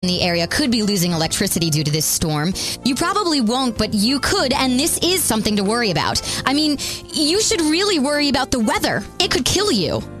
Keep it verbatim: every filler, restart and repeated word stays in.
in the area could be losing electricity due to this storm. You probably won't, but you could, and this is something to worry about. I mean, you should really worry about the weather. It could kill you.